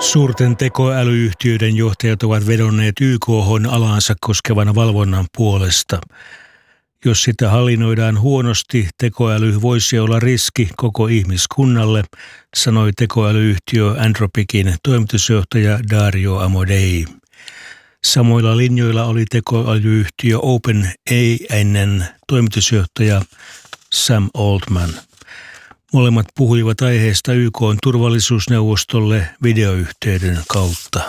Suurten tekoälyyhtiöiden johtajat ovat vedonneet YK:hon alaansa koskevan valvonnan puolesta. Jos sitä hallinnoidaan huonosti, tekoäly voisi olla riski koko ihmiskunnalle, sanoi tekoälyyhtiö Anthropicin toimitusjohtaja Dario Amodei. Samoilla linjoilla oli tekoälyyhtiö OpenAI:n toimitusjohtaja Sam Altman. Molemmat puhuivat aiheesta YK:n turvallisuusneuvostolle videoyhteyden kautta.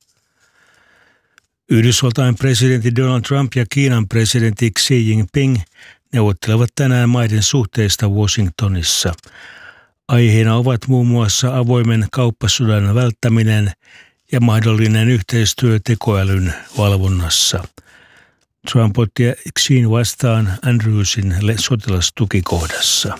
Yhdysvaltain presidentti Donald Trump ja Kiinan presidentti Xi Jinping neuvottelevat tänään maiden suhteista Washingtonissa. Aiheena ovat muun muassa avoimen kauppasodan välttäminen ja mahdollinen yhteistyö tekoälyn valvonnassa. Trump otti Xiin vastaan Andrewsin sotilastukikohdassa.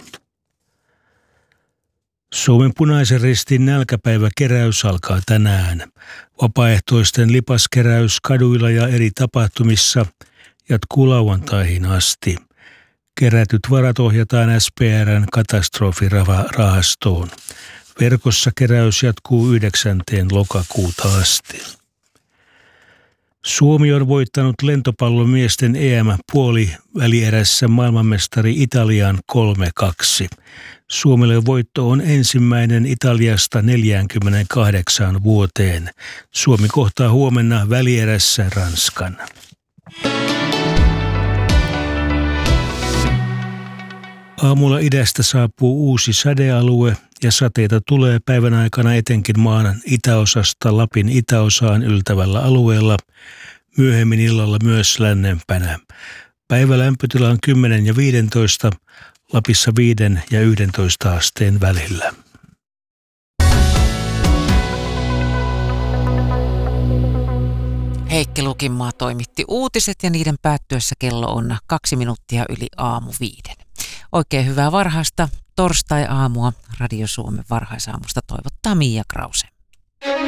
Suomen Punaisen Ristin nälkäpäiväkeräys alkaa tänään. Vapaaehtoisten lipaskeräys kaduilla ja eri tapahtumissa jatkuu lauantaihin asti. Kerätyt varat ohjataan SPR:n katastrofirahastoon. Verkossa keräys jatkuu 9. lokakuuta asti. Suomi on voittanut lentopallomiesten EM-puolivälierässä maailmanmestari Italian 3-2. Suomelle voitto on ensimmäinen Italiasta 48 vuoteen. Suomi kohtaa huomenna välierässä Ranskan. Aamulla idästä saapuu uusi sadealue ja sateita tulee päivän aikana etenkin maan itäosasta Lapin itäosaan yltävällä alueella, myöhemmin illalla myös lännempänä. Päivälämpötila on 10 ja 15, Lapissa 5 ja 11 asteen välillä. Heikki Lukinmaa toimitti uutiset ja niiden päättyessä kello on 2 minuuttia yli 5:00. Oikein hyvää varhaista torstai-aamua Radio Suomen varhaisaamusta toivottaa Mia Krause.